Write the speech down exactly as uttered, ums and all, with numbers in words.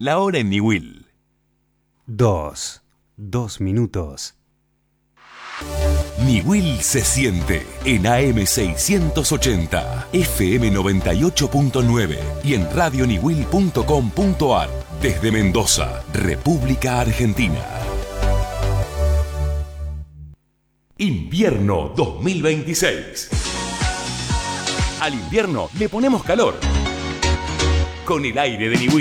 La hora en Niwil. Dos. Dos minutos. Niwil se siente en A M seiscientos ochenta, F M noventa y ocho punto nueve y en radio niwil punto com punto ar desde Mendoza, República Argentina. Invierno dos mil veintiséis. Al invierno le ponemos calor. Con el aire de Niwil.